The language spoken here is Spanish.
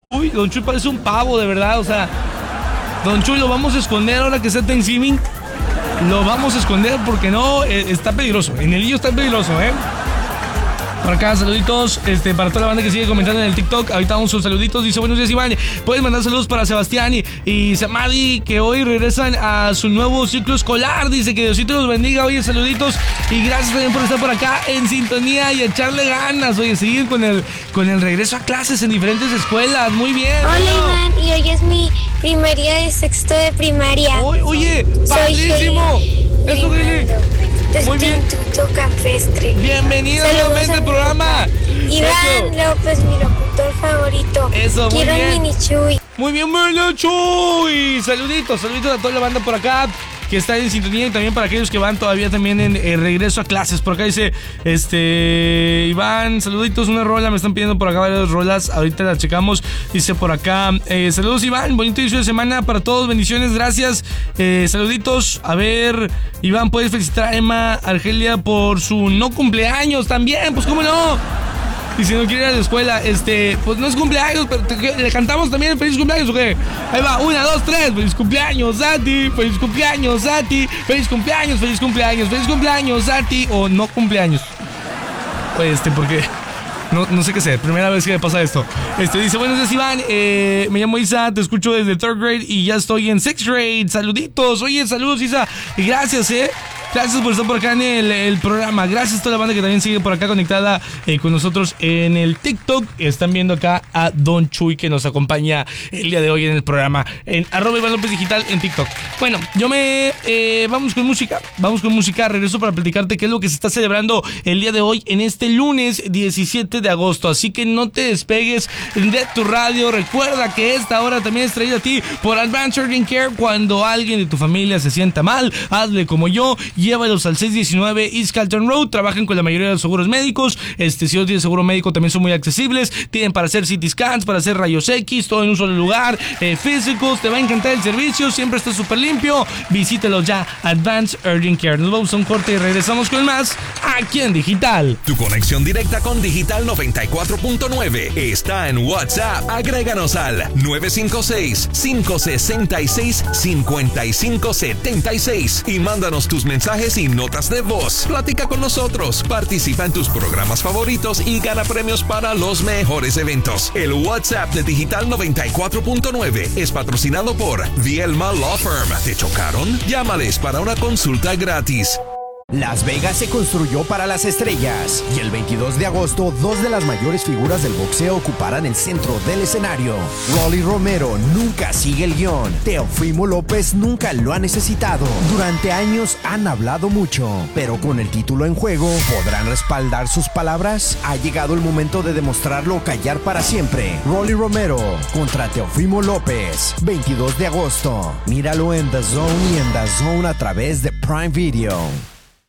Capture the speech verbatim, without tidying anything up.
Uy, Don Chuy parece un pavo, de verdad, o sea, Don Chuy lo vamos a esconder ahora que está Thanksgiving. Lo vamos a esconder porque no, eh, está peligroso. En el hillo está peligroso, ¿eh? Por acá, saluditos este, para toda la banda que sigue comentando en el TikTok. Ahorita vamos sus saluditos. Dice, buenos días, Iván. Puedes mandar saludos para Sebastián y, y Samadi, que hoy regresan a su nuevo ciclo escolar. Dice que Diosito los bendiga. Oye, saluditos. Y gracias también por estar por acá en sintonía y echarle ganas. Oye, seguir con el, con el regreso a clases en diferentes escuelas. Muy bien. Hola, Iván. Y hoy es mi primer día de sexto de primaria. Oye, oye padrísimo. Eso, Lili. Muy bien. Campestre. Bienvenido nuevamente al programa. Iván López, mi locutor favorito. Eso, muy Quiero bien. un mini Chuy. Muy bien, mini Chuy. Saluditos, saluditos a toda la banda por acá que está en sintonía y también para aquellos que van todavía también en eh, regreso a clases. Por acá dice, este, Iván, saluditos, una rola, me están pidiendo por acá varias rolas, ahorita las checamos. Dice por acá, eh, saludos Iván, bonito inicio de semana para todos, bendiciones, gracias. Eh, saluditos, a ver, Iván, puedes felicitar a Emma Argelia por su no cumpleaños también, pues cómo no. Y si no quiere ir a la escuela, este, pues no es cumpleaños, pero te, le cantamos también feliz cumpleaños, ¿o qué? Ahí va, una, dos, tres, feliz cumpleaños a ti, feliz cumpleaños a ti, feliz cumpleaños, feliz cumpleaños, feliz cumpleaños a ti, o no cumpleaños. Pues este, porque no, no sé qué hacer, primera vez que me pasa esto. Este, dice, buenos días Iván, eh, me llamo Isa, te escucho desde third grade y ya estoy en sixth grade, saluditos, oye, saludos Isa, y gracias, eh. Gracias por estar por acá en el, el programa. Gracias a toda la banda que también sigue por acá conectada eh, con nosotros en el TikTok. Están viendo acá a Don Chuy que nos acompaña el día de hoy en el programa. En arroba Iván López Digital en TikTok. Bueno, yo me... Eh, vamos con música. Vamos con música. Regreso para platicarte qué es lo que se está celebrando el día de hoy en este lunes diecisiete de agosto. Así que no te despegues de tu radio. Recuerda que esta hora también es traída a ti por Advanced Urgent Care. Cuando alguien de tu familia se sienta mal, hazle como yo. Llévalos al seiscientos diecinueve East Calton Road. Trabajan con la mayoría de los seguros médicos. Este, si no tienes seguro médico, también son muy accesibles. Tienen para hacer C T scans, para hacer rayos X, todo en un solo lugar. Eh, físicos, te va a encantar el servicio. Siempre está súper limpio. Visítalos ya. Advanced Urgent Care. Nos vamos a un corte y regresamos con más aquí en Digital. Tu conexión directa con Digital noventa y cuatro punto nueve está en WhatsApp. Agréganos al nueve cinco seis, cinco seis seis, cinco cinco siete seis y mándanos tus mensajes y notas de voz. Platica con nosotros, participa en tus programas favoritos y gana premios para los mejores eventos. El WhatsApp de Digital noventa y cuatro punto nueve es patrocinado por Vielma Law Firm. ¿Te chocaron? Llámales para una consulta gratis. Las Vegas se construyó para las estrellas y el veintidós de agosto dos de las mayores figuras del boxeo ocuparán el centro del escenario. Rolly Romero nunca sigue el guión. Teofimo López nunca lo ha necesitado. Durante años han hablado mucho, pero con el título en juego, ¿podrán respaldar sus palabras? Ha llegado el momento de demostrarlo o callar para siempre. Rolly Romero contra Teofimo López, veintidós de agosto. Míralo en The Zone y en The Zone a través de Prime Video.